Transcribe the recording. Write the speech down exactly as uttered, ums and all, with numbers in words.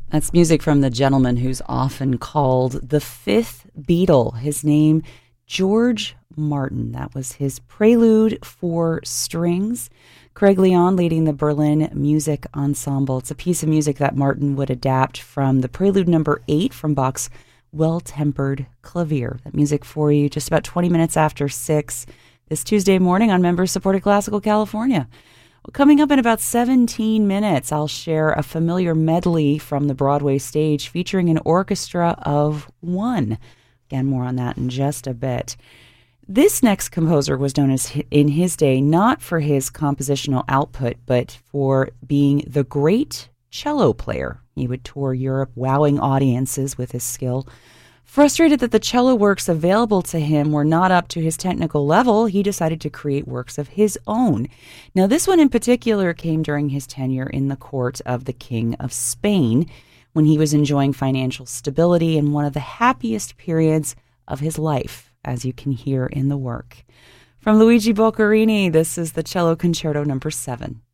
That's music from the gentleman who's often called the fifth Beatle. His name, George Martin. That was his Prelude for Strings. Craig Leon leading the Berlin Music Ensemble. It's a piece of music that Martin would adapt from the Prelude number eight from Bach's Well-Tempered Clavier. That music for you just about twenty minutes after six this Tuesday morning on Member-Supported Classical California. Well, coming up in about seventeen minutes, I'll share a familiar medley from the Broadway stage featuring an orchestra of one. Again, more on that in just a bit. This next composer was known as, in his day, not for his compositional output, but for being the great cello player. He would tour Europe, wowing audiences with his skill. Frustrated that the cello works available to him were not up to his technical level, he decided to create works of his own. Now, this one in particular came during his tenure in the court of the King of Spain, when he was enjoying financial stability and one of the happiest periods of his life, as you can hear in the work. From Luigi Boccherini, this is the Cello Concerto number seven.